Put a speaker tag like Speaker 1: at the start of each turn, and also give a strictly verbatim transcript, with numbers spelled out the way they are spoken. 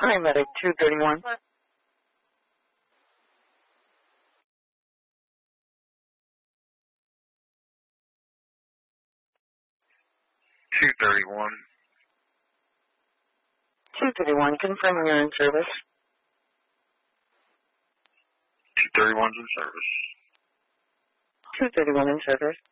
Speaker 1: Hi, Medic two thirty-one.
Speaker 2: two thirty-one.
Speaker 1: two thirty-one, confirming you're in service.
Speaker 2: two thirty-one's in service.
Speaker 1: two thirty-one in service.